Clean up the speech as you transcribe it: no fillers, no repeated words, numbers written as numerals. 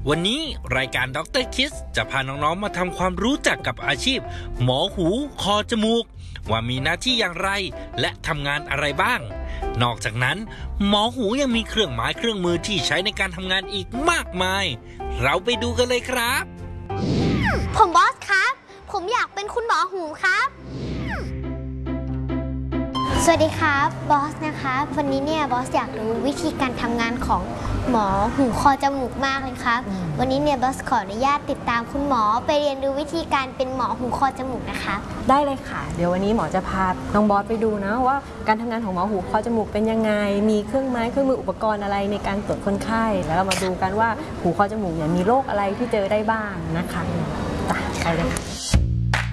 วันนี้รายการดร.คิสจะพาน้องๆมาทำความรู้จักกับอาชีพหมอหูคอจมูกว่ามีหน้าที่อย่างไรและทำงานอะไรบ้างนอกจากนั้นหมอหูยังมีเครื่องไม้เครื่องมือที่ใช้ในการทำงานอีกมากมายเราไปดูกันเลยครับผมบอสครับผมอยากเป็นคุณหมอหูครับสวัสดีครับบอสนะครับวันนี้เนี่ยบอสอยากรู้วิธีการทำงานของหมอหูคอจมูกมากเลยครับวันนี้เนี่ยบอสขออนุญาตติดตามคุณหมอไปเรียนรู้วิธีการเป็นหมอหูคอจมูกนะคะได้เลยค่ะเดี๋ยววันนี้หมอจะพาน้องบอสไปดูนะว่าการทำงานของหมอหูคอจมูกเป็นยังไงมีเครื่องไม้เครื่องมืออุปกรณ์อะไรในการตรวจคนไข้แล้วเรามาดูกันว่าหูคอจมูกเนี่ยมีโรคอะไรที่เจอได้บ้างนะคะไปเลยค่ะ